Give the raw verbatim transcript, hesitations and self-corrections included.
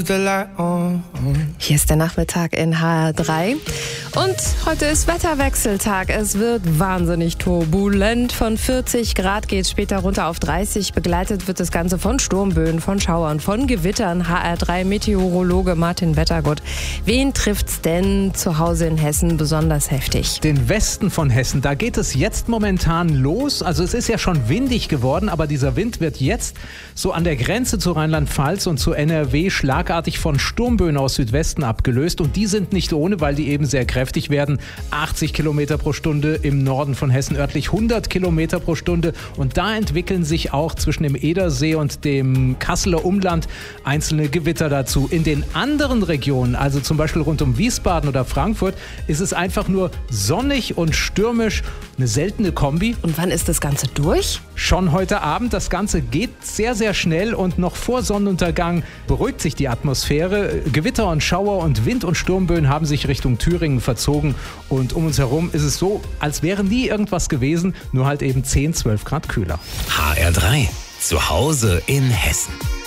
Hier ist der Nachmittag in H R drei und heute ist Wetterwechseltag. Es wird wahnsinnig turbulent. Von vierzig Grad geht es später runter auf dreißig. Begleitet wird das Ganze von Sturmböen, von Schauern, von Gewittern. H R drei Meteorologe Martin Wettergott. Wen trifft's denn zu Hause in Hessen besonders heftig? Den Westen von Hessen, da geht es jetzt momentan los. Also es ist ja schon windig geworden, aber dieser Wind wird jetzt so an der Grenze zu Rheinland-Pfalz und zu N R W schlagartig von Sturmböen aus Südwesten abgelöst. Und die sind nicht ohne, weil die eben sehr kräftig werden. achtzig Kilometer pro Stunde im Norden von Hessen, örtlich hundert Kilometer pro Stunde. Und da entwickeln sich auch zwischen dem Edersee und dem Kasseler Umland einzelne Gewitter dazu. In den anderen Regionen, also zum Beispiel rund um Wiesbaden oder Frankfurt, ist es einfach nur sonnig und stürmisch. Eine seltene Kombi. Und wann ist das Ganze durch? Schon heute Abend. Das Ganze geht sehr, sehr schnell und noch vor Sonnenuntergang beruhigt sich die Atmosphäre. Gewitter und Schauer und Wind- und Sturmböen haben sich Richtung Thüringen verzogen und um uns herum ist es so, als wäre nie irgendwas gewesen, nur halt eben zehn, zwölf Grad kühler. H R drei. Zu Hause in Hessen.